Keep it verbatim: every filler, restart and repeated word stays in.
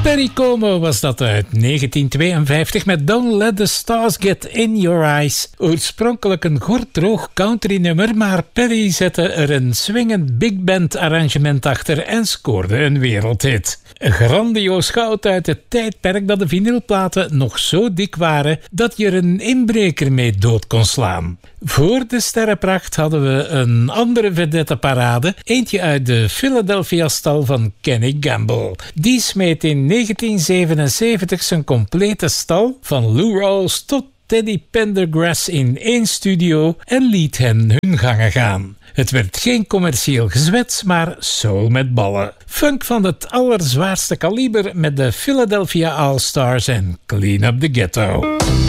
Perry Como was dat uit negentien tweeënvijftig met Don't Let the Stars Get In Your Eyes. Oorspronkelijk een gorddroog country nummer, maar Perry zette er een swingend big band arrangement achter en scoorde een wereldhit. Een grandioos goud uit het tijdperk dat de vinylplaten nog zo dik waren dat je er een inbreker mee dood kon slaan. Voor de sterrenpracht hadden we een andere vedette-parade, eentje uit de Philadelphia-stal van Kenny Gamble. Die smeet in negentien zevenenzeventig zijn complete stal, van Lou Rawls tot Teddy Pendergrass, in één studio en liet hen hun gangen gaan. Het werd geen commercieel gezwets, maar soul met ballen. Funk van het allerzwaarste kaliber met de Philadelphia All-Stars en Clean Up the Ghetto.